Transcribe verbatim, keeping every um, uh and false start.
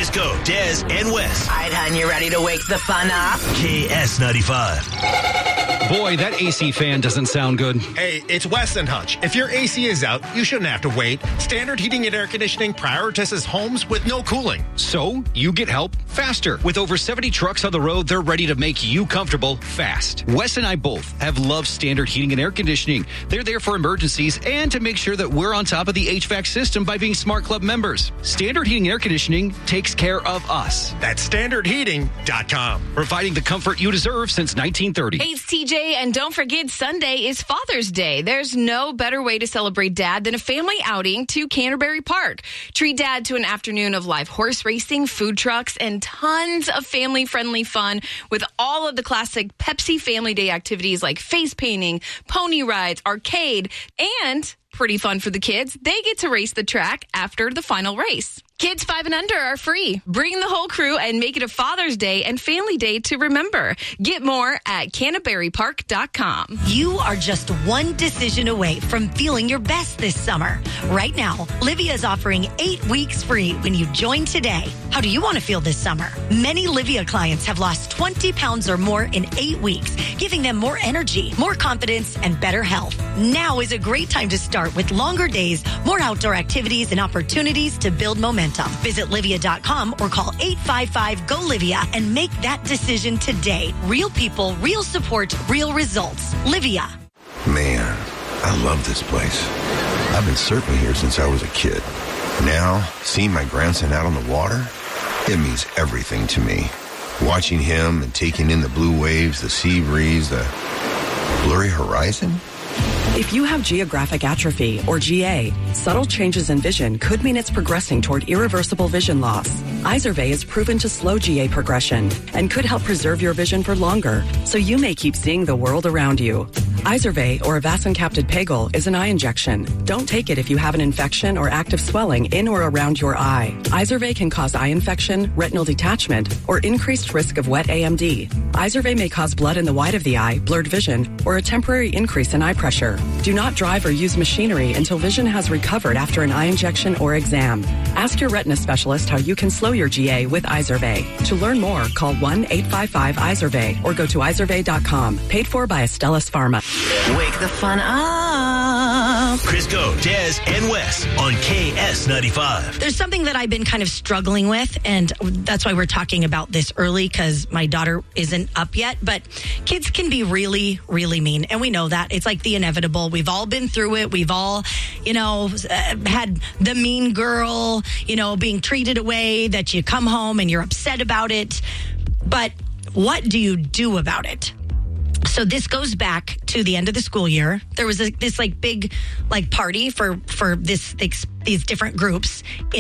Crisco, Des, and Wes. All right, hon, you ready to wake the fun up? K S ninety-five. Boy, that A C fan doesn't sound good. Hey, it's Wes and Hutch. If your A C is out, you shouldn't have to wait. Standard Heating and Air Conditioning prioritizes homes with no cooling. So, you get help faster. With over seventy trucks on the road, they're ready to make you comfortable fast. Wes and I both have loved Standard Heating and Air Conditioning. They're there for emergencies and to make sure that we're on top of the H V A C system by being Smart Club members. Standard Heating and Air Conditioning takes care of us. That's standard heating dot com. Providing the comfort you deserve since nineteen thirty. Hey, it's T J, and don't forget, Sunday is Father's Day. There's no better way to celebrate Dad than a family outing to Canterbury Park. Treat Dad to an afternoon of live horse racing, food trucks, and tons of family-friendly fun with all of the classic Pepsi Family Day activities like face painting, pony rides, arcade, and pretty fun for the kids. They get to race the track after the final race. Kids five and under are free. Bring the whole crew and make it a Father's Day and Family Day to remember. Get more at canterbury park dot com. You are just one decision away from feeling your best this summer. Right now, Livia is offering eight weeks free when you join today. How do you want to feel this summer? Many Livia clients have lost twenty pounds or more in eight weeks, giving them more energy, more confidence, and better health. Now is a great time to start with longer days, more outdoor activities, and opportunities to build momentum. Visit Livia dot com or call eight five five, G O, Livia and make that decision today. Real people, real support, real results. Livia. Man, I love this place. I've been surfing here since I was a kid. Now, seeing my grandson out on the water, it means everything to me. Watching him and taking in the blue waves, the sea breeze, the blurry horizon. If you have geographic atrophy, or G A, subtle changes in vision could mean it's progressing toward irreversible vision loss. Izervay is proven to slow G A progression and could help preserve your vision for longer, so you may keep seeing the world around you. Izervay, or avacincaptad pegol, is an eye injection. Don't take it if you have an infection or active swelling in or around your eye. Izervay can cause eye infection, retinal detachment, or increased risk of wet A M D. Izervay may cause blood in the white of the eye, blurred vision, or a temporary increase in eye pressure. Do not drive or use machinery until vision has recovered after an eye injection or exam. Ask your retina specialist how you can slow your G A with Izervay. To learn more, call one eight five five Izervay or go to izervay dot com. Paid for by Astellas Pharma. Wake the fun up. Crisco, Des, and Wes on K S ninety-five. There's something that I've been kind of struggling with, and that's why we're talking about this early, because my daughter isn't up yet. But kids can be really, really mean, and we know that. It's like the inevitable. We've all been through it. We've all, you know, uh, had the mean girl, you know, being treated a way that you come home and you're upset about it. But what do you do about it? So this goes back to the end of the school year. There was a, this like big like party for for this these different groups